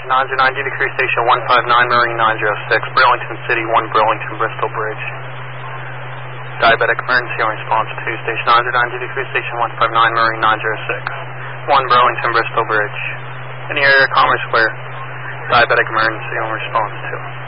909 duty crew station 159 Marine 906, Burlington City 1 Burlington Bristol Bridge. Diabetic emergency on response to station 909 duty crew station 159 Marine 906, 1 Burlington Bristol Bridge. Any area of Commerce where diabetic emergency on response to.